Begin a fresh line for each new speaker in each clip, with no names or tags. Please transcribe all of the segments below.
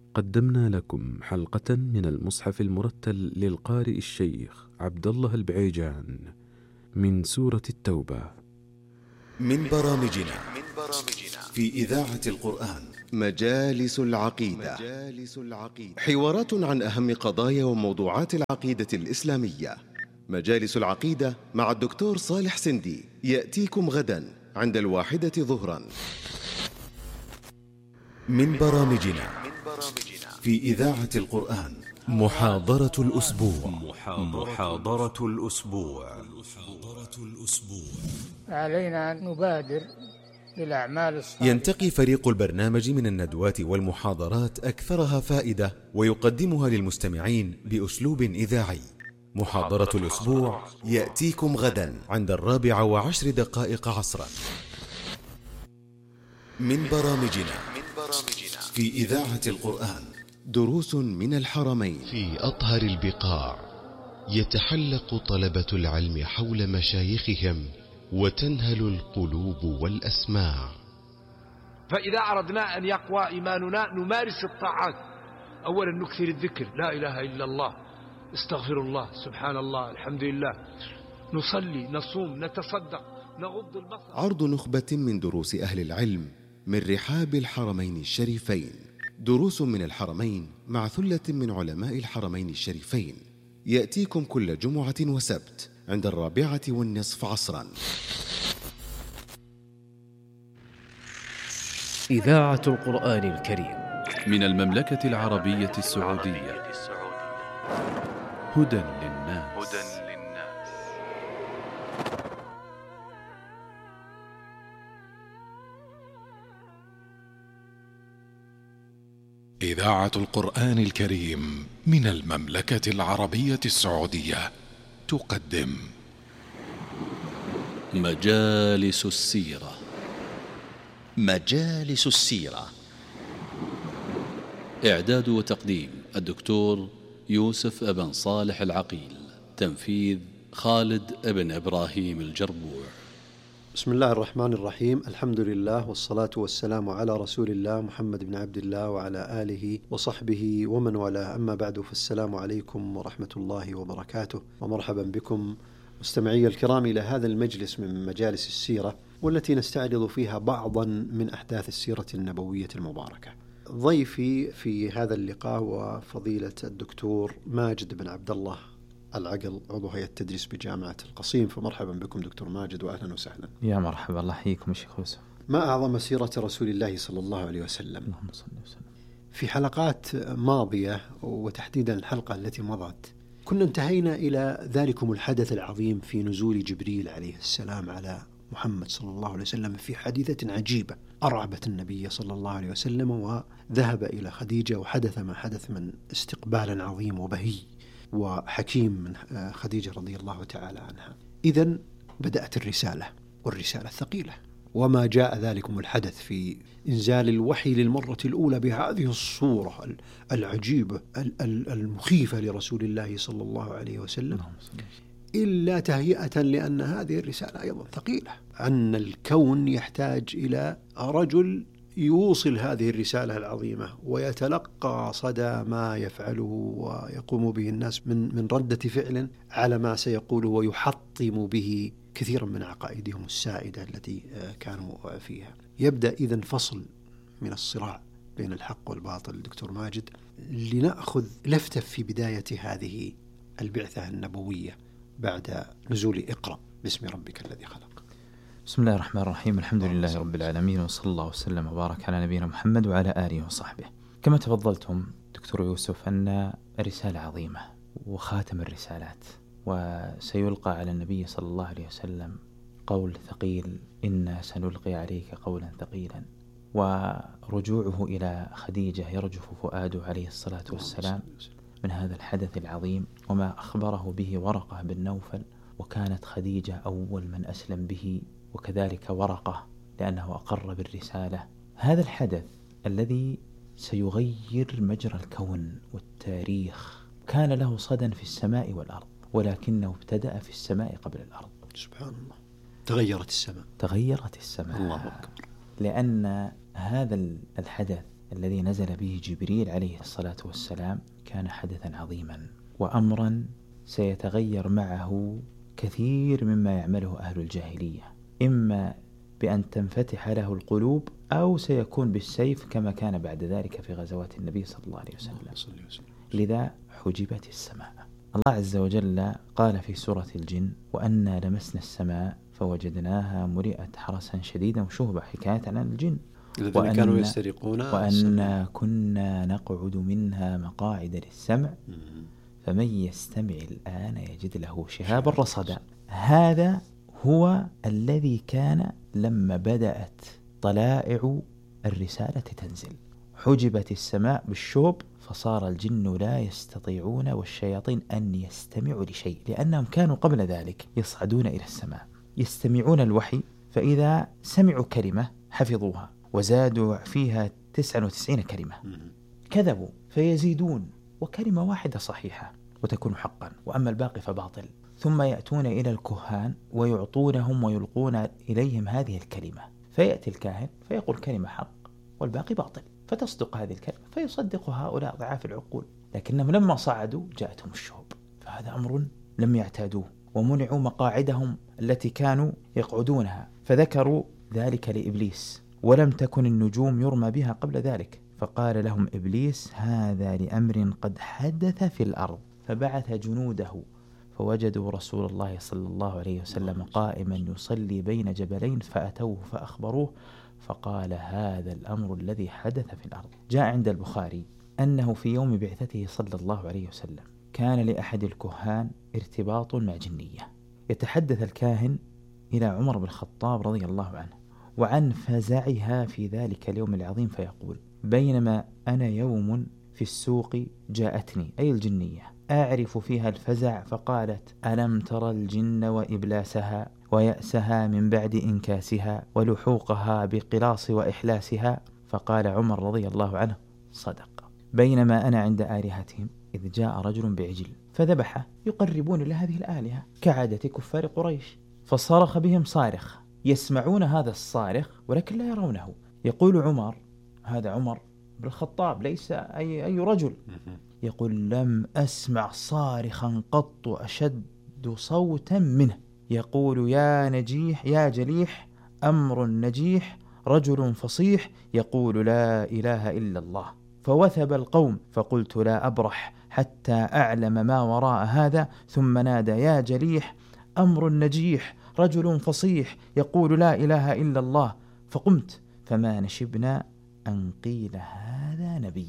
قدمنا لكم حلقة من المصحف المرتل للقارئ الشيخ عبد الله البعيجان من سورة التوبة.
من برامجنا في إذاعة القرآن مجالس العقيدة. حوارات عن أهم قضايا وموضوعات العقيدة الإسلامية. مجالس العقيدة مع الدكتور صالح سندي يأتيكم غدا عند 1:00 ظهرا. من برامجنا في إذاعة القرآن محاضرة الأسبوع.
علينا أن نبادر بالأعمال الصالحة.
ينتقي فريق البرنامج من الندوات والمحاضرات أكثرها فائدة ويقدمها للمستمعين بأسلوب إذاعي. محاضرة الأسبوع يأتيكم غدا عند 4:10 عصرا. من برامجنا في إذاعة القرآن دروس من الحرمين.
في أطهر البقاع يتحلق طلبة العلم حول مشايخهم وتنهل القلوب والأسماع.
فإذا أردنا أن يقوى إيماننا نمارس الطاعات. أولا نكثر الذكر، لا إله إلا الله، استغفر الله، سبحان الله، الحمد لله، نصلي، نصوم، نتصدق، نغض البصر.
عرض نخبة من دروس أهل العلم من رحاب الحرمين الشريفين. دروس من الحرمين مع ثلة من علماء الحرمين الشريفين يأتيكم كل جمعة وسبت عند 4:15 عصرا.
إذاعة القرآن الكريم
من المملكة العربية السعودية. هدى للناس.
إذاعة القرآن الكريم من المملكة العربية السعودية تقدم
مجالس السيرة.
مجالس السيرة.
إعداد وتقديم الدكتور يوسف ابن صالح العقيل. تنفيذ خالد ابن إبراهيم الجربوع.
بسم الله الرحمن الرحيم. الحمد لله والصلاة والسلام على رسول الله محمد بن عبد الله وعلى آله وصحبه ومن والاه. أما بعد، فالسلام عليكم ورحمة الله وبركاته، ومرحبا بكم مستمعي الكرام إلى هذا المجلس من مجالس السيرة، والتي نستعرض فيها بعضا من أحداث السيرة النبوية المباركة. ضيفي في هذا اللقاء وفضيلة الدكتور ماجد بن عبد الله العقل، عضو هيئة التدريس بجامعة القصيم. فمرحبا بكم دكتور ماجد وأهلا وسهلا.
يا مرحبا، الله يحييكم شيخ يوسف.
ما أعظم سيرة رسول الله صلى الله عليه وسلم.
اللهم صل وسلم.
في حلقات ماضية وتحديدا الحلقة التي مضت كنا انتهينا إلى ذلكم الحدث العظيم في نزول جبريل عليه السلام على محمد صلى الله عليه وسلم في حادثة عجيبة أرعبت النبي صلى الله عليه وسلم، وذهب إلى خديجة وحدث ما حدث من استقبال عظيم وبهي وحكيم من خديجة رضي الله تعالى عنها. إذن بدأت الرسالة، والرسالة ثقيلة. وما جاء ذلكم الحدث في إنزال الوحي للمرة الأولى بهذه الصورة العجيبة المخيفة لرسول الله صلى الله عليه وسلم إلا تهيئة لأن هذه الرسالة أيضا ثقيلة، أن الكون يحتاج إلى رجل يوصل هذه الرسالة العظيمة ويتلقى صدى ما يفعله ويقوم به الناس من ردة فعل على ما سيقوله، ويحطم به كثيرا من عقائدهم السائدة التي كانوا فيها. يبدأ إذن فصل من الصراع بين الحق والباطل. دكتور ماجد، لنأخذ لفتة في بداية هذه البعثة النبوية بعد نزول اقرأ باسم ربك الذي خلق.
بسم الله الرحمن الرحيم. الحمد لله رب العالمين، وصلى الله وسلم وبارك على نبينا محمد وعلى آله وصحبه. كما تفضلتم دكتور يوسف أن رسالة عظيمة وخاتم الرسالات، وسيلقى على النبي صلى الله عليه وسلم قول ثقيل: إنا سنلقي عليك قولا ثقيلا. ورجوعه إلى خديجة يرجف فؤاده عليه الصلاة والسلام من هذا الحدث العظيم وما أخبره به ورقة بن نوفل، وكانت خديجة أول من أسلم به، وكذلك ورقة لأنه أقر بالرسالة. هذا الحدث الذي سيغير مجرى الكون والتاريخ كان له صدى في السماء والأرض، ولكنه ابتدأ في السماء قبل الأرض.
سبحان الله. تغيرت السماء.
تغيرت السماء.
الله أكبر.
لأن هذا الحدث الذي نزل به جبريل عليه الصلاة والسلام كان حدثا عظيما، وأمرا سيتغير معه كثير مما يعمله أهل الجاهلية، إما بأن تنفتح له القلوب أو سيكون بالسيف كما كان بعد ذلك في غزوات النبي صلى الله عليه وسلم. لذا حجبت السماء. الله عز وجل قال في سورة الجن: وأنا لمسنا السماء فوجدناها ملئت حرسا شديدا وشهبا، حكاية عن الجن.
الذين كانوا يسترقون
وأنا كنا نقعد منها مقاعد للسمع فمن يستمع الآن يجد له شهابا رصدا. هذا هو الذي كان لما بدأت طلائع الرسالة تنزل، حجبت السماء بالشوب فصار الجن لا يستطيعون والشياطين أن يستمعوا لشيء، لأنهم كانوا قبل ذلك يصعدون إلى السماء يستمعون الوحي، فإذا سمعوا كلمة حفظوها وزادوا فيها 99 كلمة، كذبوا فيزيدون وكلمة واحدة صحيحة وتكون حقا، وأما الباقي فباطل. ثم يأتون إلى الكهان ويعطونهم ويلقون إليهم هذه الكلمة، فيأتي الكاهن فيقول كلمة حق والباقي باطل، فتصدق هذه الكلمة فيصدق هؤلاء ضعاف العقول، لكنهم لما صعدوا جاءتهم الشهب، فهذا أمر لم يعتادوه، ومنعوا مقاعدهم التي كانوا يقعدونها، فذكروا ذلك لإبليس، ولم تكن النجوم يرمى بها قبل ذلك، فقال لهم إبليس: هذا لأمر قد حدث في الأرض، فبعث جنوده فوجدوا رسول الله صلى الله عليه وسلم قائما يصلي بين جبلين، فأتوه فأخبروه، فقال: هذا الأمر الذي حدث في الأرض. جاء عند البخاري أنه في يوم بعثته صلى الله عليه وسلم كان لأحد الكهان ارتباط مع جنية، يتحدث الكاهن إلى عمر بن الخطاب رضي الله عنه وعن فزعها في ذلك اليوم العظيم، فيقول: بينما أنا يوم في السوق جاءتني، أي الجنية، أعرف فيها الفزع، فقالت: ألم ترى الجن وإبلاسها ويأسها من بعد إنكاسها ولحوقها بقلاص وإحلاسها؟ فقال عمر رضي الله عنه: صدق. بينما أنا عند آلهتهم إذ جاء رجل بعجل فذبحه، يقربون لهذه الآلهة كعادة كفار قريش، فصرخ بهم صارخ، يسمعون هذا الصارخ ولكن لا يرونه. يقول عمر، هذا عمر بن الخطاب ليس أي رجل، يقول: لم أسمع صارخا قط أشد صوتا منه، يقول: يا نجيح يا جليح أمر نجيح رجل فصيح يقول لا إله إلا الله. فوثب القوم، فقلت لا أبرح حتى أعلم ما وراء هذا، ثم نادى: يا جليح أمر نجيح رجل فصيح يقول لا إله إلا الله. فقمت فما نشبنا أن قيل هذا نبي.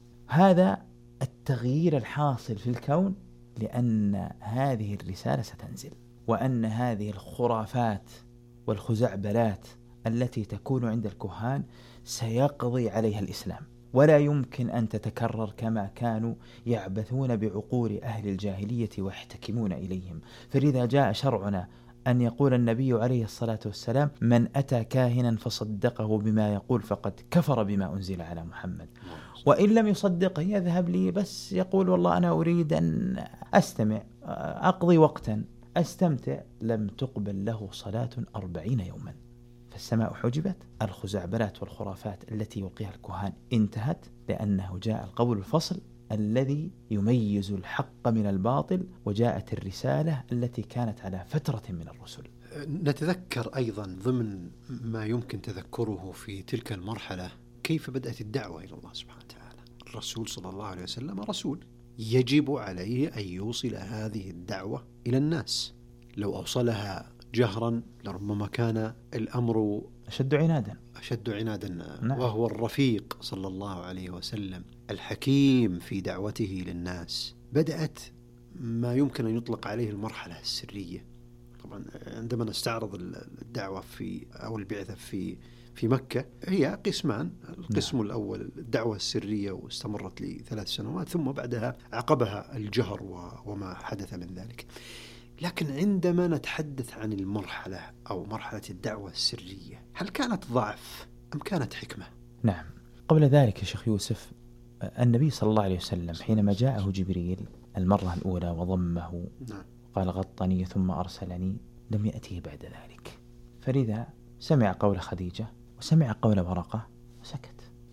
هذا التغيير الحاصل في الكون لأن هذه الرسالة ستنزل، وأن هذه الخرافات والخزعبلات التي تكون عند الكهان سيقضي عليها الإسلام، ولا يمكن أن تتكرر كما كانوا يعبثون بعقول أهل الجاهلية ويحتكمون إليهم. فلذا جاء شرعنا أن يقول النبي عليه الصلاة والسلام: من أتى كاهنا فصدقه بما يقول فقد كفر بما أنزل على محمد، وإن لم يصدقه يذهب لي بس يقول والله أنا أريد أن أستمع أقضي وقتا أستمتع، لم تقبل له صلاة 40 يوما. فالسماء حجبت، الخزعبلات والخرافات التي يلقيها الكهان انتهت، لأنه جاء القول الفصل الذي يميز الحق من الباطل، وجاءت الرسالة التي كانت على فترة من الرسل.
نتذكر أيضا ضمن ما يمكن تذكره في تلك المرحلة كيف بدأت الدعوة إلى الله سبحانه وتعالى. الرسول صلى الله عليه وسلم رسول، يجب عليه أن يوصل هذه الدعوة إلى الناس. لو أوصلها جهرا لربما كان الأمر
أشد عنادا.
نعم. وهو الرفيق صلى الله عليه وسلم الحكيم في دعوته للناس. بدأت ما يمكن أن يطلق عليه المرحلة السرية. طبعا عندما نستعرض الدعوة أو البعثة في مكة هي قسمان. القسم الأول الدعوة السرية واستمرت ل3 سنوات، ثم بعدها عقبها الجهر وما حدث من ذلك. لكن عندما نتحدث عن المرحلة أو مرحلة الدعوة السرية، هل كانت ضعف أم كانت حكمة؟
نعم. قبل ذلك يا شيخ يوسف، النبي صلى الله عليه وسلم حينما جاءه جبريل المرة الأولى وضمه قال غطني ثم أرسلني، لم يأتيه بعد ذلك، فلذا سمع قول خديجة وسمع قول ورقة وسكت.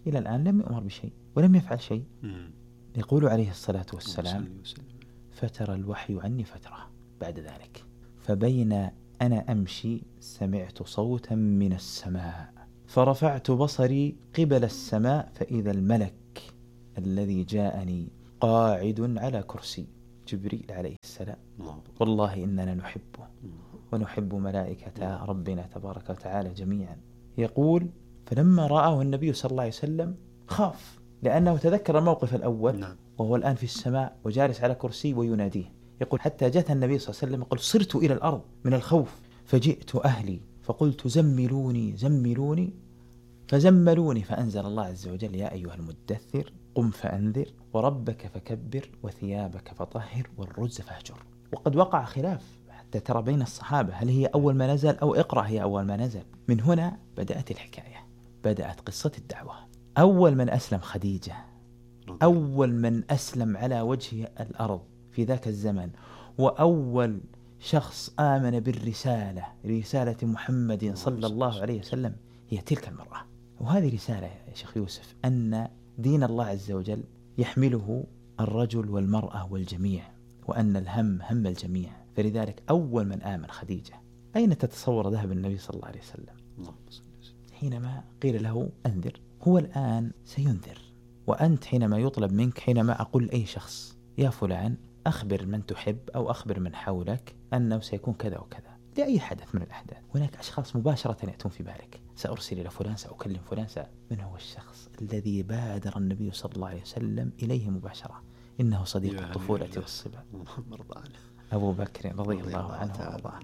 إلى الآن لم يؤمر بشيء ولم يفعل شيء. يقول عليه الصلاة والسلام: فتر الوحي عني فترة بعد ذلك، فبين أنا أمشي سمعت صوتا من السماء فرفعت بصري قبل السماء فإذا الملك الذي جاءني قاعد على كرسي، جبريل عليه السلام، والله إننا نحبه ونحب ملائكة ربنا تبارك وتعالى جميعا. يقول: فلما رآه النبي صلى الله عليه وسلم خاف، لأنه تذكر الموقف الأول وهو الآن في السماء وجالس على كرسي ويناديه. يقول: حتى جاء النبي صلى الله عليه وسلم يقول: صرت إلى الأرض من الخوف فجئت أهلي فقلت زملوني زملوني فزملوني، فأنزل الله عز وجل: يا أيها المدثر قم فأنذر وربك فكبر وثيابك فطهر والرجز فاهجر. وقد وقع خلاف حتى ترى بين الصحابة هل هي أول ما نزل أو اقرأ هي أول ما نزل. من هنا بدأت الحكاية، بدأت قصة الدعوة. أول من أسلم خديجة، أول من أسلم على وجه الأرض في ذاك الزمن، وأول شخص آمن بالرسالة، رسالة محمد صلى الله عليه وسلم، هي تلك المرأة. وهذه رسالة يا شيخ يوسف، أن دين الله عز وجل يحمله الرجل والمرأة والجميع، وأن الهم هم الجميع. فلذلك أول من آمن خديجة. أين تتصور ذهب النبي صلى الله عليه وسلم حينما قيل له أنذر؟ هو الآن سينذر، وأنت حينما يطلب منك، حينما أقول أي شخص يا فلان أخبر من تحب أو أخبر من حولك أنه سيكون كذا وكذا لأي حدث من الأحداث، هناك أشخاص مباشرة يأتون في بالك، سأرسل إلى فلان، سأكلم فلان، من هو الشخص الذي بادر النبي صلى الله عليه وسلم إليه مباشرة؟ إنه صديق الطفولة والصبا، أبو بكر رضي الله عنه وارضاه.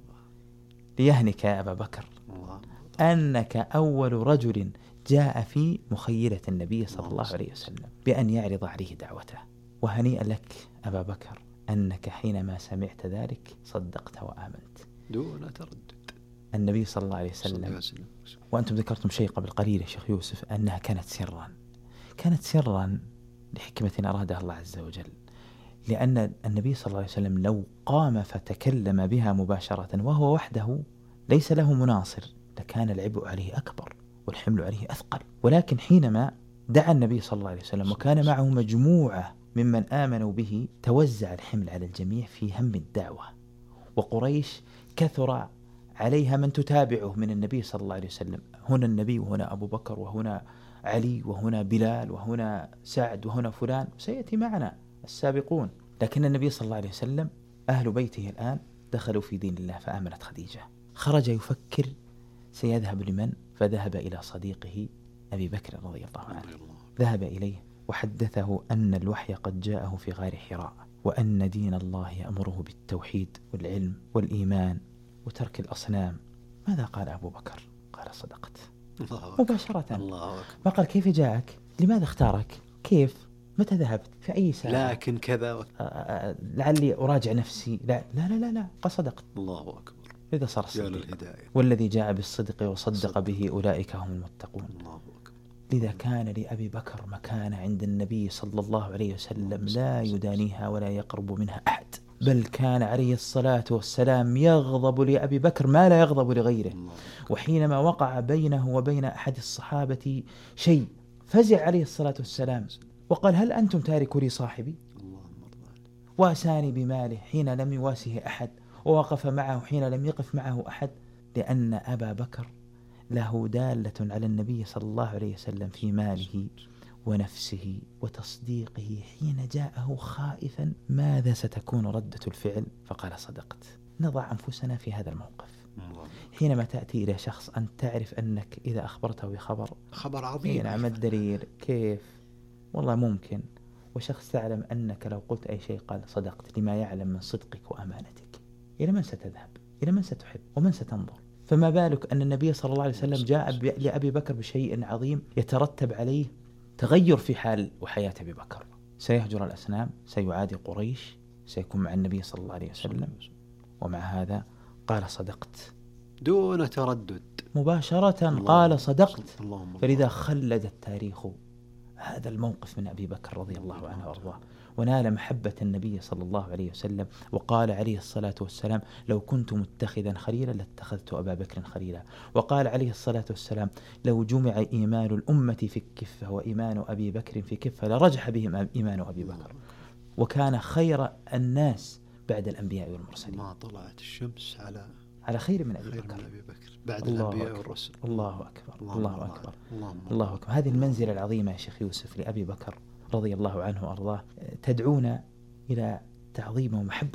ليهنك يا أبا بكر أنك أول رجل جاء في مخيلة النبي صلى الله عليه وسلم بأن يعرض عليه دعوته، وهنيئا لك أبا بكر أنك حينما سمعت ذلك صدقت وآمنت
دون تردد.
النبي صلى الله عليه وسلم، وأنتم ذكرتم شيء قبل قليل يا شيخ يوسف، أنها كانت سرا لحكمة أرادها الله عز وجل، لأن النبي صلى الله عليه وسلم لو قام فتكلم بها مباشرة وهو وحده ليس له مناصر لكان العبء عليه أكبر والحمل عليه أثقل. ولكن حينما دعا النبي صلى الله عليه وسلم وكان معه مجموعة ممن آمنوا به، توزع الحمل على الجميع في هم الدعوة. وقريش كثر عليها من تتابعه من النبي صلى الله عليه وسلم، هنا النبي وهنا أبو بكر وهنا علي وهنا بلال وهنا سعد وهنا فلان، سيأتي معنا السابقون. لكن النبي صلى الله عليه وسلم أهل بيته الآن دخلوا في دين الله، فآمنت خديجة. خرج يفكر سيذهب لمن؟ فذهب إلى صديقه أبي بكر رضي الله عنه، ذهب إليه وحدثه أن الوحي قد جاءه في غار حراء، وأن دين الله يأمره بالتوحيد والعلم والإيمان وترك الأصنام. ماذا قال أبو بكر؟ قال صدقت مباشرة. ما قال كيف جاءك، لماذا اختارك، كيف، متى ذهبت، في أي ساعة،
لكن كذا
لعلي أراجع نفسي، لا لا لا لا، قال صدقت.
الله أكبر.
إذا صار الصديق، والذي جاء بالصدق وصدق به أولئك هم المتقون. لذا كان لأبي بكر مكانة عند النبي صلى الله عليه وسلم لا يدانيها ولا يقرب منها أحد، بل كان عليه الصلاة والسلام يغضب لأبي بكر ما لا يغضب لغيره. وحينما وقع بينه وبين أحد الصحابة شيء فزع عليه الصلاة والسلام وقال: هل أنتم تاركوا لي صاحبي؟ واساني بماله حين لم يواسه أحد، ووقف معه حين لم يقف معه أحد، لأن أبا بكر له دالة على النبي صلى الله عليه وسلم في ماله ونفسه وتصديقه حين جاءه خائفا ماذا ستكون ردة الفعل، فقال صدقت. نضع أنفسنا في هذا الموقف. حينما تأتي إلى شخص أن تعرف أنك إذا أخبرته بخبر
عظيم،
نعم الدليل كيف، والله ممكن، وشخص تعلم أنك لو قلت أي شيء قال صدقت، لما يعلم من صدقك وأمانتك، إلى من ستذهب، إلى من ستحب، ومن ستنظر؟ فما بالك أن النبي صلى الله عليه وسلم جاء لأبي بكر بشيء عظيم يترتب عليه تغير في حال وحياة أبي بكر، سيهجر الأصنام، سيعادي قريش، سيكون مع النبي صلى الله عليه وسلم. ومع هذا قال صدقت
دون تردد،
مباشرة قال صدقت. فلذا خلد التاريخ هذا الموقف من أبي بكر رضي الله عنه وأرضاه، ونال محبة النبي صلى الله عليه وسلم. وقال عليه الصلاة والسلام: لو كنت متخذا خليلا لاتخذت أبا بكر خليلا. وقال عليه الصلاة والسلام: لو جمع إيمان الأمة في كفة وإيمان أبي بكر في كفة لرجح بهم إيمان أبي بكر. وكان خير الناس بعد الأنبياء والمرسلين.
ما طلعت الشمس
على خير من أبي بكر
بعد الأنبياء والرسل.
الله أكبر، الله أكبر، الله أكبر. هذه المنزلة العظيمة يا شيخ يوسف لأبي بكر رضي الله عنه وأرضاه تدعونا إلى تعظيمه ومحبة